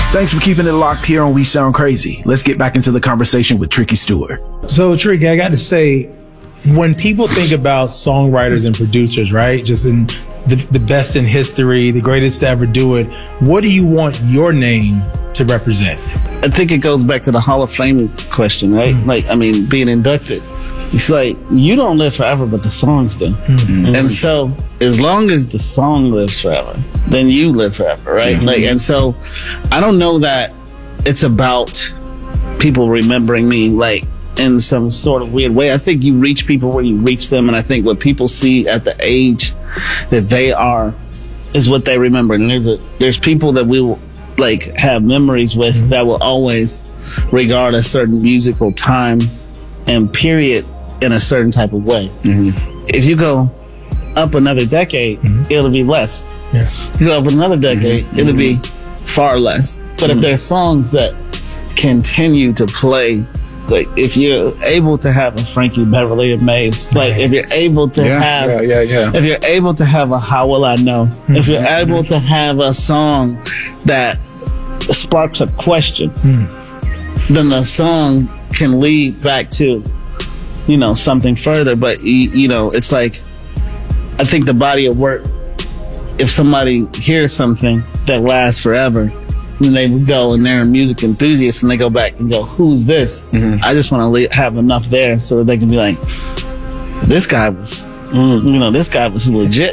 Thanks for keeping it locked here on We Sound Crazy. Let's get back into the conversation with Tricky Stewart. So, Tricky, I got to say, when people think about songwriters and producers, right, just in the best in history, the greatest to ever do it, what do you want your name to represent? I think it goes back to the Hall of Fame question, right? Like, I mean, being inducted. It's like, you don't live forever, but the songs do. And so, as long as the song lives forever, then you live forever, right? Like, and so, I don't know that it's about people remembering me, like, in some sort of weird way. I think you reach people where you reach them, and I think what people see at the age that they are is what they remember. And there's people that we will, like, have memories with that will always regard a certain musical time and period in a certain type of way. If you go up another decade, it'll be less. If you go up another decade, it'll be far less. But if there are songs that continue to play, like if you're able to have a Frankie Beverly of Maze, like if you're able to have, if you're able to have a How Will I Know, if you're able to have a song that sparks a question, then the song can lead back to, you know, something further. But you know, it's like, I think the body of work, if somebody hears something that lasts forever, then they go and they're a music enthusiast and they go back and go, who's this? I just want to have enough there so that they can be like, this guy was, you know, this guy was legit.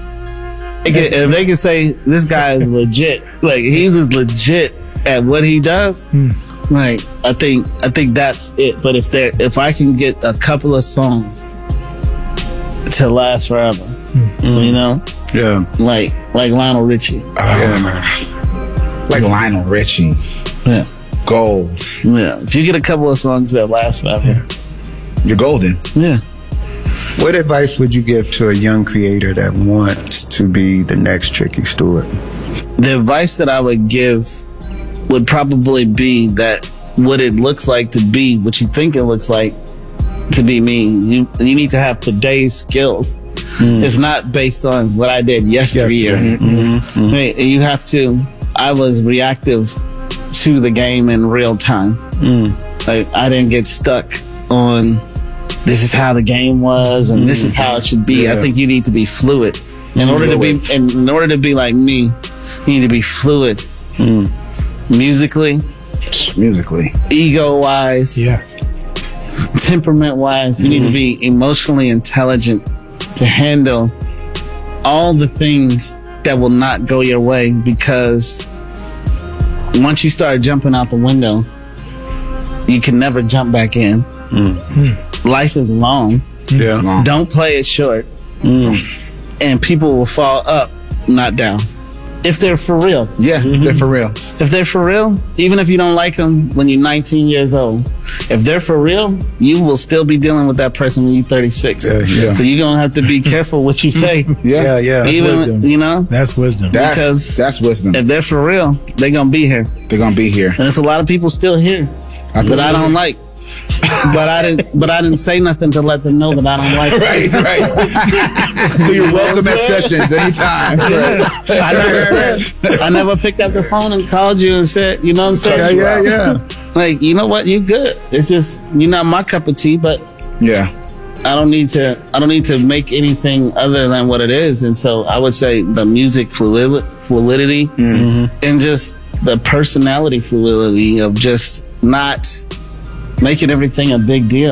If they can say this guy is legit, like he was legit at what he does, like I think that's it. But if I can get a couple of songs to last forever, you know, like Lionel Richie, like Lionel Richie, goals. If you get a couple of songs that last forever, you're golden. What advice would you give to a young creator that wants to be the next Tricky Stewart? The advice that I would give would probably be that what it looks like to be, what you think it looks like to be me, you need to have today's skills. It's not based on what I did yesteryear. Right? You have to. I was reactive to the game in real time. Like I didn't get stuck on this is how the game was and this is how it should be. I think you need to be fluid. In order to be like me, you need to be fluid. Musically, ego-wise, temperament-wise, you need to be emotionally intelligent to handle all the things that will not go your way, because once you start jumping out the window, you can never jump back in. Life is long. Don't play it short. And people will fall up, not down. If they're for real. If they're for real. If they're for real, even if you don't like them when you're 19 years old, if they're for real, you will still be dealing with that person when you're 36. So you're going to have to be careful what you say. That's even, wisdom. You know? That's wisdom. That's wisdom. If they're for real, they're going to be here. They're going to be here. And there's a lot of people still here that I don't like. But I didn't say nothing to let them know that I don't like it. Right. So you're welcome at sessions anytime. I never picked up the phone and called you and said, you know what I'm saying? Like, you know what? You good. It's just, you're not my cup of tea, but I don't need to make anything other than what it is. And so I would say the music fluidity and just the personality fluidity of just not making everything a big deal.